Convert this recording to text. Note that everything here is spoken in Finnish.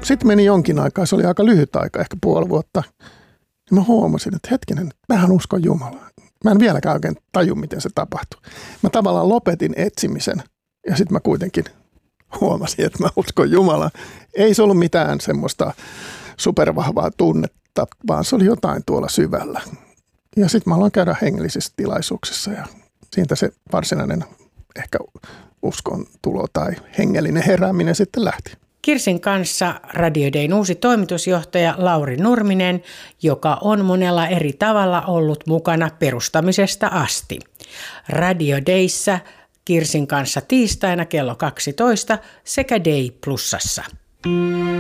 sitten meni jonkin aikaa, se oli aika lyhyt aika, ehkä puoli vuotta. Ja mä huomasin, että hetkinen, mähän uskon Jumalaa. Mä en vieläkään oikein taju, miten se tapahtui. Mä tavallaan lopetin etsimisen ja sitten mä kuitenkin huomasin, että mä uskon Jumalaa. Ei se ollut mitään semmoista supervahvaa tunnetta, vaan se oli jotain tuolla syvällä. Ja sitten mä aloin käydä hengellisissä tilaisuuksissa ja siitä se varsinainen ehkä uskon tulo tai hengellinen herääminen sitten lähti. Kirsin kanssa Radio Dayn uusi toimitusjohtaja Lauri Nurminen, joka on monella eri tavalla ollut mukana perustamisesta asti. Radio Dayssä Kirsin kanssa tiistaina kello 12 sekä Day Plusassa.